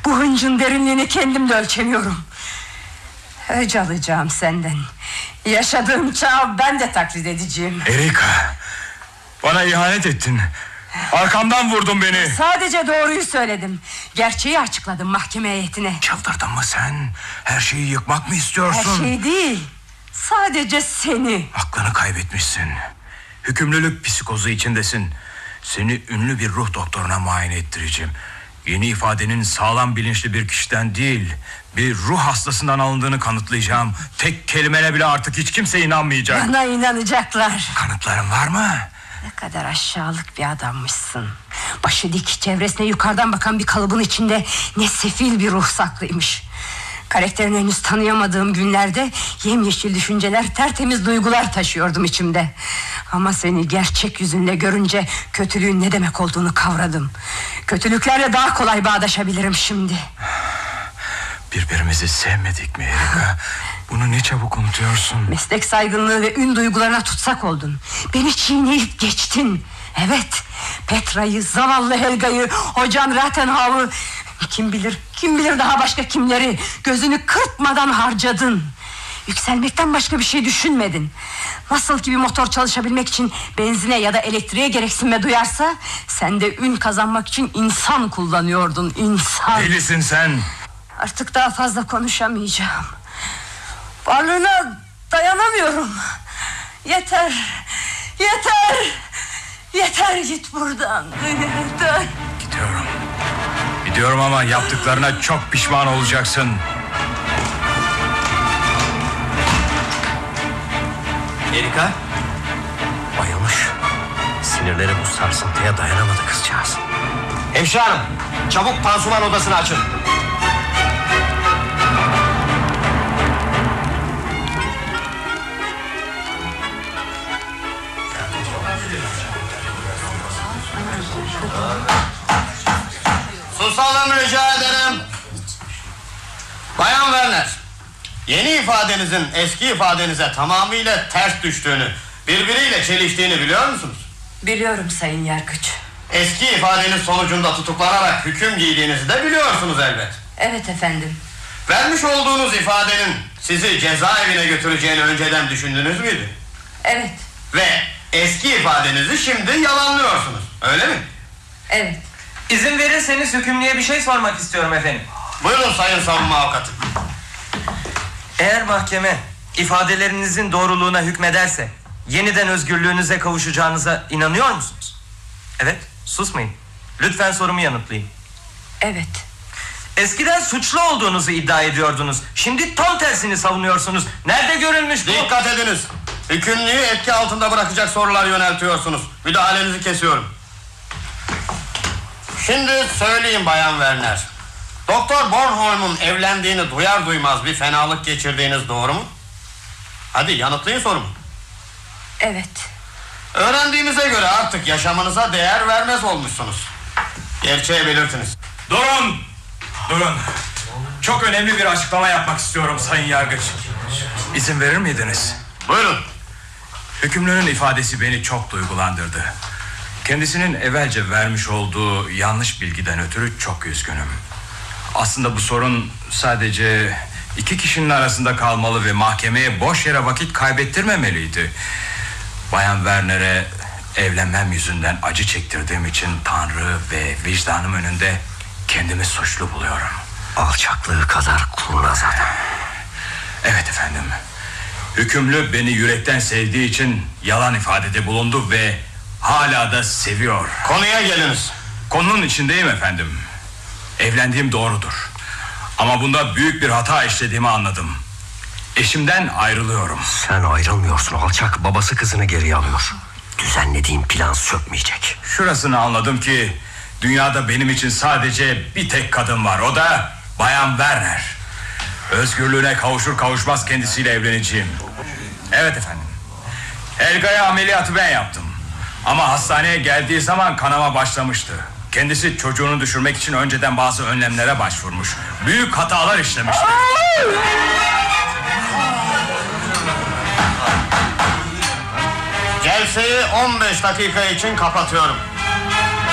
Bu hıncın derinliğini kendim de ölçemiyorum. Öc alacağım senden. Yaşadığım çağı ben de taklit edeceğim. Erika, bana ihanet ettin. Arkamdan vurdun beni. Sadece doğruyu söyledim. Gerçeği açıkladım mahkeme heyetine. Çıldırdın mı sen? Her şeyi yıkmak mı istiyorsun? Her şey değil, sadece seni. Aklını kaybetmişsin. Hükümlülük psikozu içindesin. Seni ünlü bir ruh doktoruna muayene ettireceğim. Yeni ifadenin sağlam bilinçli bir kişiden değil, bir ruh hastasından alındığını kanıtlayacağım. Tek kelimene bile artık hiç kimse inanmayacak. Bana inanacaklar. Kanıtların var mı? Ne kadar aşağılık bir adammışsın. Başı dik, çevresine yukarıdan bakan bir kalıbın içinde ne sefil bir ruh saklıymış. Karakterini henüz tanıyamadığım günlerde yemyeşil düşünceler, tertemiz duygular taşıyordum içimde. Ama seni gerçek yüzünle görünce kötülüğün ne demek olduğunu kavradım. Kötülüklerle daha kolay bağdaşabilirim şimdi. Birbirimizi sevmedik mi Erika? Bunu ne çabuk unutuyorsun. Meslek saygınlığı ve ün duygularına tutsak oldun. Beni çiğneyip geçtin. Evet, Petra'yı, zavallı Helga'yı, hocan Rathenhau'u, kim bilir daha başka kimleri gözünü kırpmadan harcadın. Yükselmekten başka bir şey düşünmedin. Nasıl ki bir motor çalışabilmek için benzine ya da elektriğe gereksinme duyarsa, sen de ün kazanmak için insan kullanıyordun, insan. Delisin sen. Artık daha fazla konuşamayacağım. Varlığına dayanamıyorum. Yeter, yeter, yeter, git buradan. Yeter. Gidiyorum ama yaptıklarına çok pişman olacaksın. Erika bayılmış. Sinirleri bu sarsıntıya dayanamadı kızcağız. Hemşire hanım, çabuk pansuman odasını açın. Susalım rica ederim. Bayan Werner, yeni ifadenizin eski ifadenize tamamıyla ters düştüğünü, birbiriyle çeliştiğini biliyor musunuz? Biliyorum sayın yargıç. Eski ifadeniz sonucunda tutuklanarak hüküm giydiğinizi de biliyorsunuz elbet. Evet efendim. Vermiş olduğunuz ifadenin sizi cezaevine götüreceğini önceden düşündünüz müydü? Evet. Ve eski ifadenizi şimdi yalanlıyorsunuz, öyle mi? Evet. İzin verirseniz hükümlüye bir şey sormak istiyorum efendim. Buyurun sayın savunma avukatı. Eğer mahkeme ifadelerinizin doğruluğuna hükmederse yeniden özgürlüğünüze kavuşacağınıza inanıyor musunuz? Evet, susmayın. Lütfen sorumu yanıtlayın. Evet. Eskiden suçlu olduğunuzu iddia ediyordunuz. Şimdi tam tersini savunuyorsunuz. Nerede görülmüş bu? Dikkat ediniz. Hükümlüyü etki altında bırakacak sorular yöneltiyorsunuz. Müdahalenizi kesiyorum. Şimdi söyleyeyim Bayan Werner. Doktor Bornholm'un evlendiğini duyar duymaz bir fenalık geçirdiğiniz doğru mu? Hadi yanıtlayın sorumu. Evet. Öğrendiğimize göre artık yaşamınıza değer vermez olmuşsunuz. Gerçeği belirtiniz. Durun. Çok önemli bir açıklama yapmak istiyorum sayın yargıç. İzin verir miydiniz? Buyurun. Hükümlünün ifadesi beni çok duygulandırdı. Kendisinin evvelce vermiş olduğu yanlış bilgiden ötürü çok üzgünüm. Aslında bu sorun sadece iki kişinin arasında kalmalı ve mahkemeye boş yere vakit kaybettirmemeliydi. Bayan Werner'e evlenmem yüzünden acı çektirdiğim için Tanrı ve vicdanım önünde kendimi suçlu buluyorum. Alçaklığı kadar kurnaz adam. Evet efendim. Hükümlü beni yürekten sevdiği için yalan ifadede bulundu ve hala da seviyor. Konuya geliniz. Konunun içindeyim efendim. Evlendiğim doğrudur. Ama bunda büyük bir hata işlediğimi anladım. Eşimden ayrılıyorum. Sen ayrılmıyorsun alçak. Babası kızını geriye alıyor. Düzenlediğin plan sökmeyecek. Şurasını anladım ki dünyada benim için sadece bir tek kadın var. O da Bayan Werner. Özgürlüğüne kavuşur kavuşmaz kendisiyle evleneceğim. Evet efendim. Helga'ya ameliyatı ben yaptım. Ama hastaneye geldiği zaman kanama başlamıştı. Kendisi çocuğunu düşürmek için önceden bazı önlemlere başvurmuş. Büyük hatalar işlemişti. Celseyi 15 dakika için kapatıyorum.